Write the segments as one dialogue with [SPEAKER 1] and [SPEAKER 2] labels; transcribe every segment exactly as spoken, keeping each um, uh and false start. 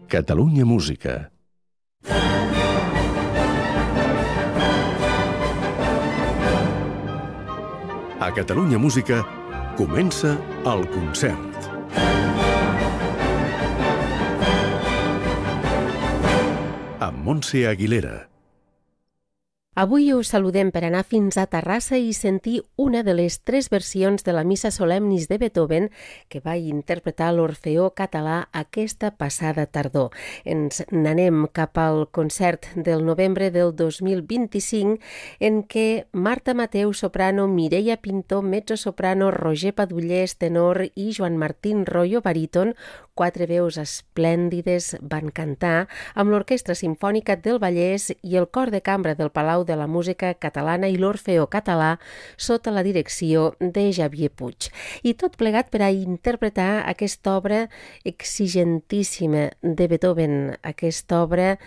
[SPEAKER 1] Catalunya Música. A Catalunya Música comença el concert. Amb Montse Aguilera.
[SPEAKER 2] Avui us saludem per anar fins a Terrassa i sentir una de les tres versions de la Missa Solemnis de Beethoven que va interpretar l'Orfeó Català aquesta passada tardor. Ens n'anem cap al concert del novembre del dos mil vint-i-cinc en què Marta Mateu, soprano, Mireia Pintó, mezzo-soprano, Roger Padullés, tenor i Joan Martín Royo, baríton, quatre veus esplèndides, van cantar amb l'Orquestra Simfònica del Vallès i el Cor de Cambra del Palau de la Música Catalana i l'Orfeó Català sota la direcció de Xavier Puig. I tot plegat per a interpretar aquesta obra exigentíssima de Beethoven, aquesta obra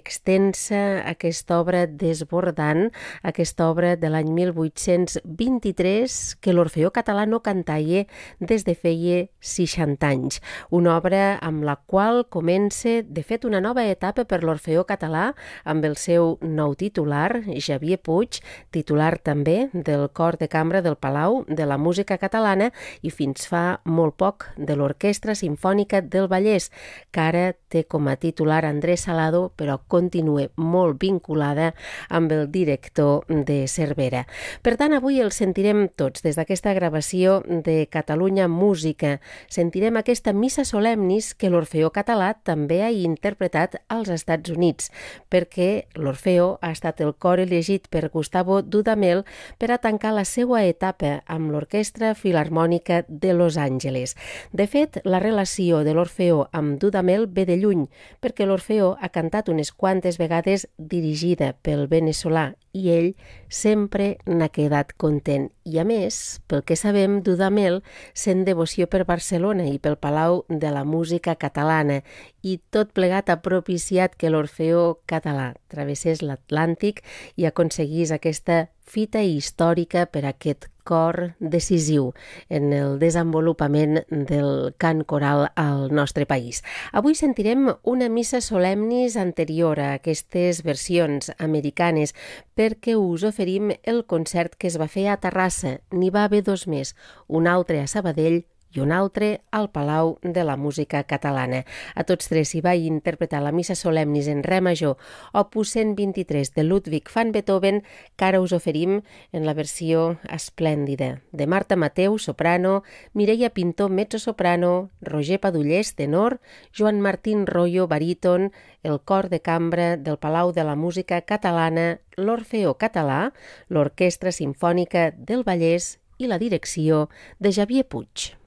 [SPEAKER 2] extensa, aquesta obra desbordant, aquesta obra de l'any mil vuit-cents vint-i-tres que l'Orfeó Català no cantaia des de feia seixanta anys. Una obra amb la qual comença, de fet, una nova etapa per l'Orfeó Català amb el seu nou titular, Xavier Puig, titular també del Cor de Cambra del Palau de la Música Catalana i fins fa molt poc de l'Orquestra Simfònica del Vallès, que ara té com a titular Andrés Salado, però continua molt vinculada amb el director de Cervera. Per tant, avui el sentirem tots des d'aquesta gravació de Catalunya Música. Sentirem aquesta Missa Solemnis que l'Orfeó Català també ha interpretat als Estats Units, perquè l'Orfeó ha estat el cor elegit per Gustavo Dudamel per a tancar la seva etapa amb l'Orquestra Filharmònica de Los Angeles. De fet, la relació de l'Orfeó amb Dudamel ve de lluny, perquè l'Orfeó ha cantat unes quantes vegades dirigida pel veneçolà i ell sempre n'ha quedat content. I a més, pel que sabem, Dudamel sent devoció per Barcelona i pel Palau de la Música Catalana, i tot plegat ha propiciat que l'Orfeó Català travessés l'Atlàntic i aconseguís aquesta fita històrica per a aquest cor decisiu en el desenvolupament del cant coral al nostre país. Avui sentirem una missa solemnis anterior a aquestes versions americanes perquè us oferim el concert que es va fer a Terrassa. N'hi va haver dos més, un altre a Sabadell i un altre al Palau de la Música Catalana. A tots tres s'hi va interpretar la Missa Solemnis en re major, opus cent vint-i-tres de Ludwig van Beethoven, que ara us oferim en la versió esplèndida de Marta Mateu, soprano, Mireia Pintó, mezzo-soprano, Roger Padullés, tenor, Joan Martín Royo, baríton, el Cor de Cambra del Palau de la Música Catalana, l'Orfeó Català, l'Orquestra Simfònica del Vallès i la direcció de Xavier Puig.